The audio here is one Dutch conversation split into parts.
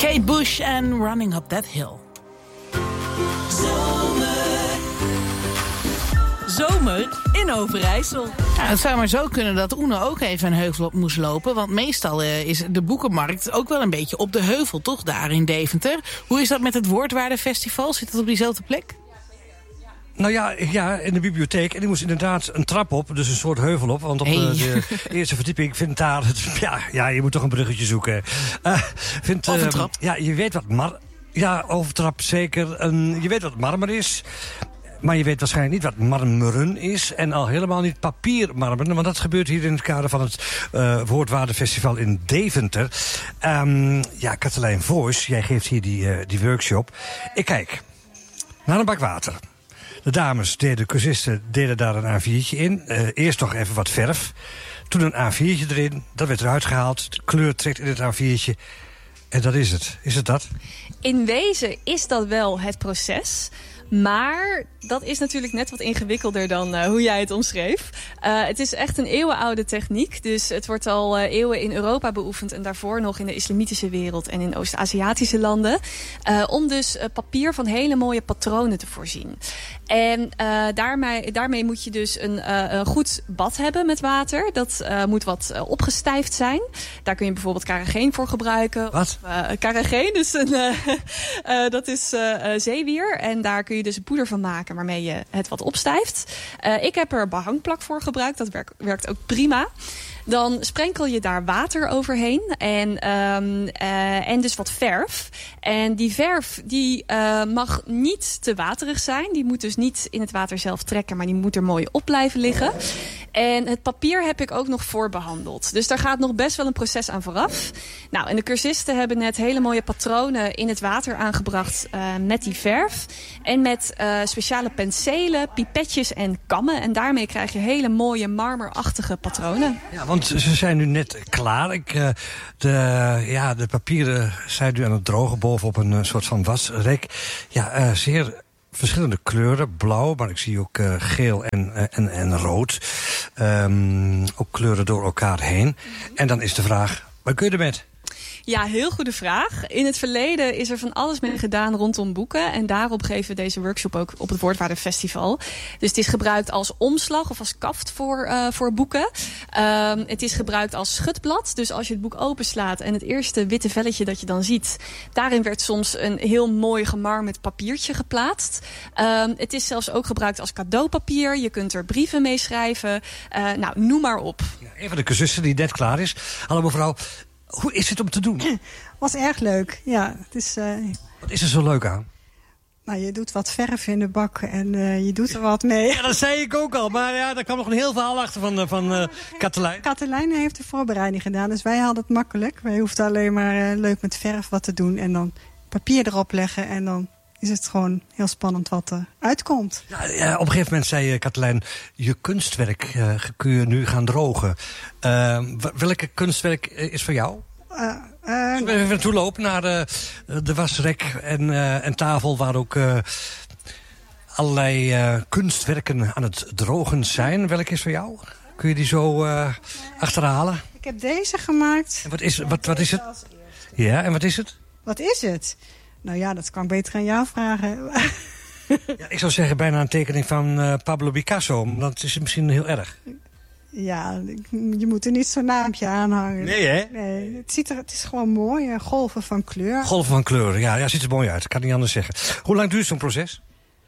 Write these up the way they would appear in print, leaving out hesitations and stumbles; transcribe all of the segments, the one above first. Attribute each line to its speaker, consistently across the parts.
Speaker 1: Kate Bush en Running Up That Hill.
Speaker 2: Zomer in Overijssel.
Speaker 1: Ja, het zou maar zo kunnen dat Oene ook even een heuvel op moest lopen. Want meestal is de boekenmarkt ook wel een beetje op de heuvel, toch, daar in Deventer. Hoe is dat met het Woordwaardefestival? Zit dat op diezelfde plek?
Speaker 3: Nou ja, in de bibliotheek. En die moest inderdaad een trap op, dus een soort heuvel op. Want op de eerste verdieping vindt daar... Ja, je moet toch een bruggetje zoeken.
Speaker 1: Of een trap.
Speaker 3: Ja, je weet wat overtrap zeker. Je weet wat marmer is. Maar je weet waarschijnlijk niet wat marmeren is. En al helemaal niet papiermarmeren. Want dat gebeurt hier in het kader van het Woordwaardefestival in Deventer. Katelijn Voors, jij geeft hier die workshop. Ik kijk naar een bak water. De dames, de cursisten, deden daar een A4'tje in. Eerst nog even wat verf. Toen een A4'tje erin. Dat werd eruit gehaald. De kleur trekt in het A4'tje. En dat is het. Is het dat?
Speaker 4: In wezen is dat wel het proces. Maar dat is natuurlijk net wat ingewikkelder dan hoe jij het omschreef. Het is echt een eeuwenoude techniek. Dus het wordt al eeuwen in Europa beoefend. En daarvoor nog in de islamitische wereld en in Oost-Aziatische landen. Om dus papier van hele mooie patronen te voorzien. En daarmee moet je dus een goed bad hebben met water. Dat moet wat opgestijfd zijn. Daar kun je bijvoorbeeld carrageen voor gebruiken.
Speaker 3: Wat?
Speaker 4: Carrageen, dus dat is zeewier. En daar kun je dus poeder van maken waarmee je het wat opstijft. Ik heb er behangplak voor gebruikt. Dat werkt ook prima. Dan sprenkel je daar water overheen en dus wat verf. En die verf die mag niet te waterig zijn. Die moet dus niet in het water zelf trekken, maar die moet er mooi op blijven liggen. En het papier heb ik ook nog voorbehandeld. Dus daar gaat nog best wel een proces aan vooraf. Nou, en de cursisten hebben net hele mooie patronen in het water aangebracht met die verf. En met speciale penselen, pipetjes en kammen. En daarmee krijg je hele mooie marmerachtige patronen.
Speaker 3: Ja, want ze zijn nu net klaar. De papieren zijn nu aan het drogen bovenop een soort van wasrek. Ja, zeer verschillende kleuren. Blauw, maar ik zie ook geel en rood. Ook kleuren door elkaar heen. En dan is de vraag, wat kun je ermee?
Speaker 4: Ja, heel goede vraag. In het verleden is er van alles mee gedaan rondom boeken. En daarop geven we deze workshop ook op het Woordwaardefestival. Dus het is gebruikt als omslag of als kaft voor boeken. Het is gebruikt als schutblad. Dus als je het boek openslaat en het eerste witte velletje dat je dan ziet, daarin werd soms een heel mooi gemarmerd papiertje geplaatst. Het is zelfs ook gebruikt als cadeaupapier. Je kunt er brieven mee schrijven. Noem maar op.
Speaker 3: Ja, een van de cursussen die net klaar is. Hallo mevrouw. Hoe is het om te doen?
Speaker 5: Was erg leuk, ja. Het is,
Speaker 3: wat is er zo leuk aan?
Speaker 5: Nou, je doet wat verf in de bak en je doet er wat mee.
Speaker 3: Ja, dat zei ik ook al. Maar ja, daar kwam nog een heel verhaal achter van Katelijn.
Speaker 5: Katelijn heeft de voorbereiding gedaan, dus wij hadden het makkelijk. Wij hoefden alleen maar leuk met verf wat te doen en dan papier erop leggen en dan is het gewoon heel spannend wat er uitkomt.
Speaker 3: Ja, op een gegeven moment zei Katelijn, je kunstwerk kun je nu gaan drogen. Welke kunstwerk is voor jou? Zullen we even naartoe lopen naar de wasrek en tafel waar ook allerlei kunstwerken aan het drogen zijn. Welke is voor jou? Kun je die zo achterhalen?
Speaker 5: Ik heb deze gemaakt.
Speaker 3: En wat is het? Ja, en wat is het?
Speaker 5: Wat is het? Nou ja, dat kan ik beter aan jou vragen.
Speaker 3: Ja, ik zou zeggen bijna een tekening van Pablo Picasso. Dat is misschien heel erg.
Speaker 5: Ja, je moet er niet zo'n naampje aan hangen.
Speaker 3: Nee, hè?
Speaker 5: Nee, het is gewoon mooi. Golven van kleur.
Speaker 3: Golven van kleur, ja, ziet er mooi uit. Ik kan niet anders zeggen. Hoe lang duurt zo'n proces?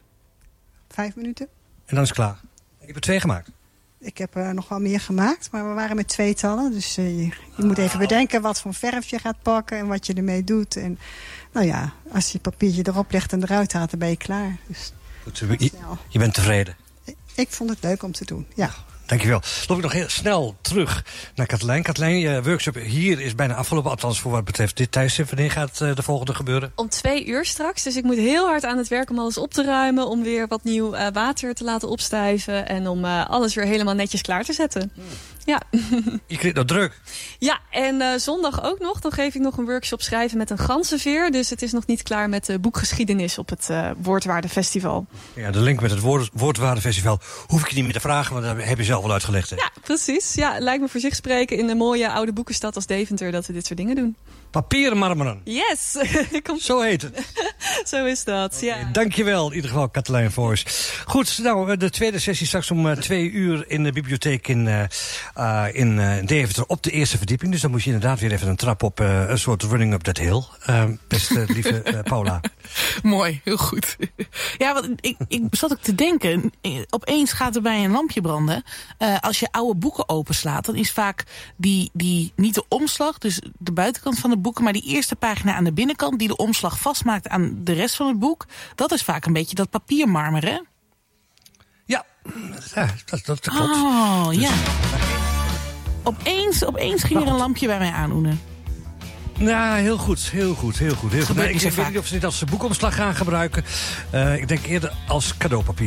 Speaker 5: 5 minuten.
Speaker 3: En dan is het klaar. Ik heb er 2 gemaakt.
Speaker 5: Ik heb nog wel meer gemaakt, maar we waren met 2-tallen. Dus je moet even bedenken wat voor verf je gaat pakken en wat je ermee doet. En nou ja, als je het papiertje erop legt en eruit haalt, dan ben je klaar. Dus,
Speaker 3: goed, je bent tevreden?
Speaker 5: Ik vond het leuk om te doen, ja.
Speaker 3: Dankjewel. Loop ik nog heel snel terug naar Katelijn. Katelijn, je workshop hier is bijna afgelopen. Althans voor wat betreft dit tijdstip. Wanneer gaat de volgende gebeuren?
Speaker 4: Om 2 uur straks. Dus ik moet heel hard aan het werk om alles op te ruimen. Om weer wat nieuw water te laten opstijven. En om alles weer helemaal netjes klaar te zetten. Ja.
Speaker 3: Je klinkt nog druk.
Speaker 4: Ja, en zondag ook nog. Dan geef ik nog een workshop schrijven met een ganzenveer. Dus het is nog niet klaar met de boekgeschiedenis op het Woordwaardefestival.
Speaker 3: Ja, de link met het Woordwaardefestival hoef ik je niet meer te vragen. Want dat heb je zelf al uitgelegd. Hè?
Speaker 4: Ja, Precies, ja, lijkt me voor zich spreken in een mooie oude boekenstad als Deventer dat we dit soort dingen doen.
Speaker 3: Papieren marmeren.
Speaker 4: Yes!
Speaker 3: Zo heet het.
Speaker 4: Zo is dat, ja.
Speaker 3: Dankjewel, in ieder geval, Katelijn Voors. Goed, nou, de tweede sessie straks om 2 uur in de bibliotheek in Deventer op de eerste verdieping. Dus dan moet je inderdaad weer even een trap op, een soort running up that hill. Beste lieve Paula.
Speaker 1: Mooi, heel goed. Ja, want ik zat ook te denken, opeens gaat er bij een lampje branden. Als je oude boeken openslaat, dan is vaak die niet de omslag, dus de buitenkant van het boeken, maar die eerste pagina aan de binnenkant die de omslag vastmaakt aan de rest van het boek, dat is vaak een beetje dat papiermarmer, hè?
Speaker 3: Ja, dat klopt.
Speaker 1: Oh, ja. Opeens ging er een lampje bij mij aan, Oene.
Speaker 3: Ja, heel goed. Nee, ik
Speaker 1: niet zo
Speaker 3: weet
Speaker 1: vaak.
Speaker 3: niet of ze dit als boekomslag gaan gebruiken. Ik denk eerder als cadeaupapier.